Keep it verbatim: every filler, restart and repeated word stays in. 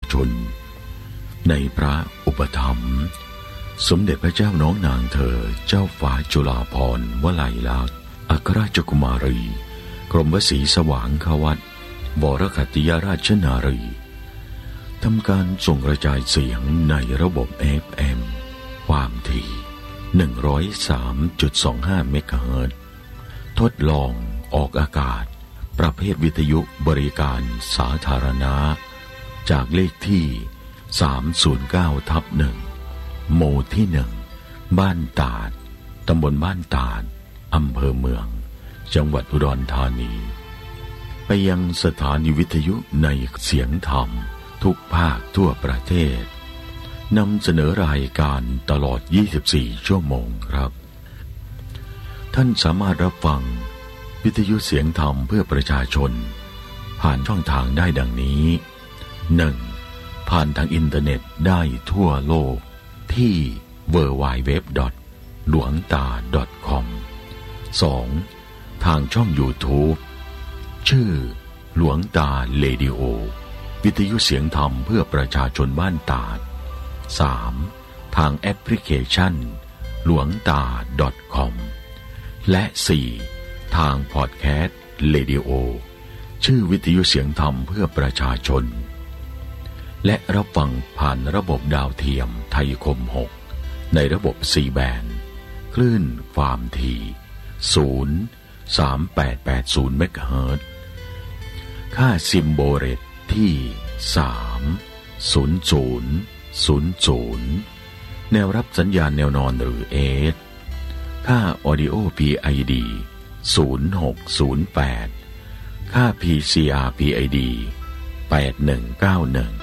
ชนในพระอุปถัมภ์สมเด็จพระเจ้าน้องนางเธอเจ้าฟ้าจุฬาภรณ์วลัยลักษณ์อัครราชกุมารีกรมวสีสว่างควัตวรคัตติยราชนารีทำการส่งกระจายเสียงในระบบ เอฟ เอ็ม ความถี่ หนึ่งร้อยสามจุดสองห้า เมกะเฮิรตซ์ทดลองออกอากาศประเภทวิทยุบริการสาธารณะจากเลขที่ สามศูนย์เก้าทับหนึ่ง หมู่ที่หนึ่งบ้านตาดตำบลบ้านตาดอำเภอเมืองจังหวัดอุดรธานีไปยังสถานีวิทยุในเสียงธรรมทุกภาคทั่วประเทศนำเสนอรายการตลอดยี่สิบสี่ชั่วโมงครับท่านสามารถรับฟังวิทยุเสียงธรรมเพื่อประชาชนผ่านช่องทางได้ดังนี้ หนึ่ง ผ่านทางอินเทอร์เน็ตได้ทั่วโลกที่ ดับเบิลยู ดับเบิลยู ดับเบิลยู ดอท หลวงตา ดอท คอม สอง ทางช่อง YouTube ชื่อหลวงตาเรดิโอวิทยุเสียงธรรมเพื่อประชาชนบ้านตาด สาม ทางแอปพลิเคชันหลวงตา ดอท คอม และ สี่ ทางพอดแคสต์เรดิโอชื่อวิทยุเสียงธรรมเพื่อประชาชนและรับฟังผ่านระบบดาวเทียมไทยคมหกในระบบ ซี แบนด์คลื่นความถี่ ศูนย์ สามแปดแปดศูนย์ เมกะเฮิรตซ์ค่าซิมโบเรตที่ สาม ศูนย์ ศูนย์ ศูนย์ ศูนย์ แนวรับสัญญาณแนวนอนหรือ เอส ค่า Audio พี ไอ ดี ศูนย์ หก ศูนย์ แปด ค่า พี ซี อาร์ พี ไอ ดี แปดหนึ่งเก้าหนึ่ง